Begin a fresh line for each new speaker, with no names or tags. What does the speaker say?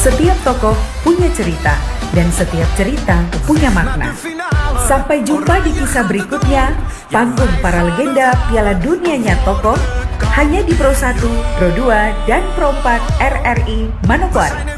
Setiap tokoh punya cerita, dan setiap cerita punya makna. Sampai jumpa di kisah berikutnya, panggung para legenda Piala Dunianya tokoh, hanya di Pro 1, Pro 2, dan Pro 4 RRI Manokwari.